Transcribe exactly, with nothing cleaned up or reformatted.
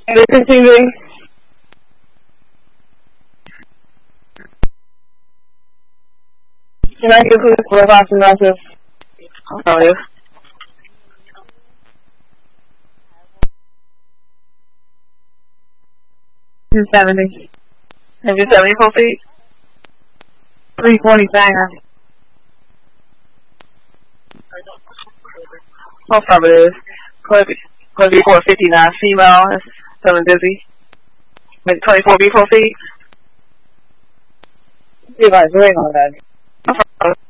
This is T V. Can I get police for five synopsis? Oh, yes. two seventy. And you seventy-four feet? three forty-five. Most probably is. Could be, could be four fifty-nine female. That's feeling dizzy. Maybe twenty-four B four feet. See if I agree on that.